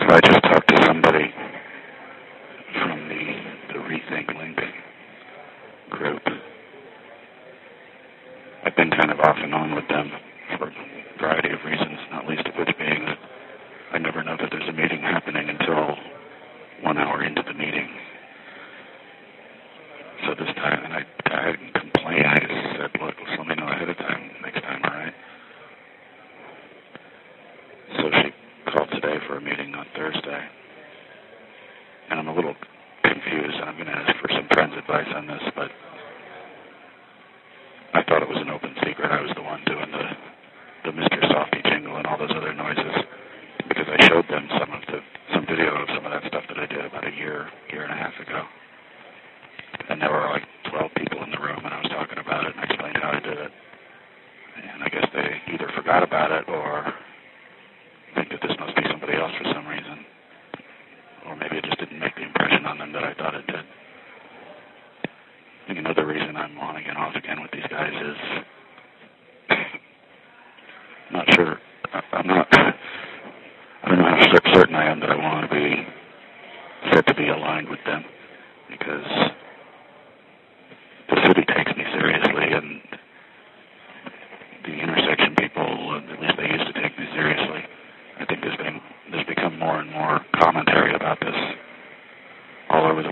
I just talked to somebody from the Rethink Link group. I've been kind of off and on with them for a variety of reasons, not least of which being that I never know that there's a meeting happening until 1 hour into the meeting. So this time, and I didn't complain, I just said, look, just let me know ahead of time, next time, all right? So she called today for a meeting on Thursday. And I'm a little confused, and I'm going to ask for some friends' advice on this, but I thought it was an open secret. I was the one doing the Mr. Softy jingle and all those other noises, because I showed them some video of some of that stuff that I did about a year and a half ago. And there were like 12 people in the room, and I was talking about it, and I explained how I did it. And I guess they either forgot about it or think that this must be somebody else for some reason. Or maybe it just didn't make the impression on them that I thought it did. I think another reason I'm on again, off again with these guys is not sure. I don't know how certain I am that I want to be set to be aligned with them, because